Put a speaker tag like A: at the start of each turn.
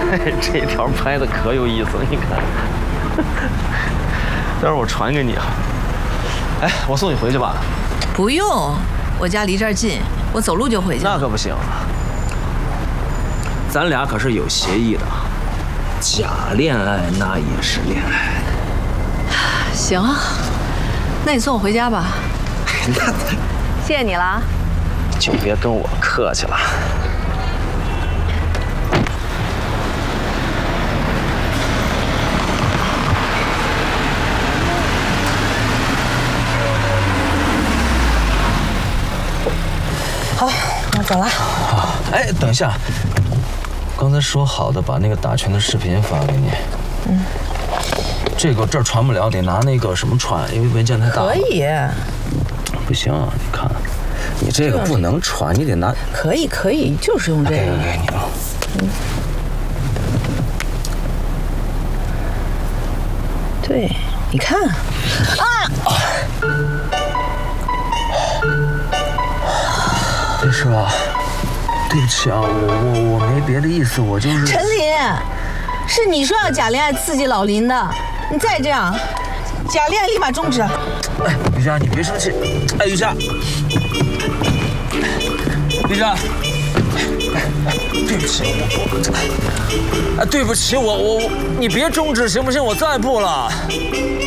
A: 这条拍的可有意思了，你看。待会儿我传给你啊。哎，我送你回去吧。
B: 不用，我家离这儿近，我走路就回去。
A: 那可不行，咱俩可是有协议的，假恋爱那也是恋爱。
B: 行，那你送我回家吧。
A: 那
B: 谢谢你了啊。
A: 就别跟我客气了。
B: 好，那走了。
A: 哎，等一下，刚才说好的把那个打拳的视频发给你。这个这儿传不了，得拿那个什么传，因为文件太大。
B: 可以。
A: 不行，你看，你这个不能传，你得拿。
B: 可以，就是用这个。
A: 给你了。
B: 对，你看。
A: 没事吧？对不起啊，我没别的意思，我就是。
B: 陈林，是你说要假恋爱刺激老林的，你再这样，假恋爱立马终止。
A: 哎，雨佳，你别生气。哎，雨佳，雨佳，对不起，对不起，你别终止行不行？我再不了。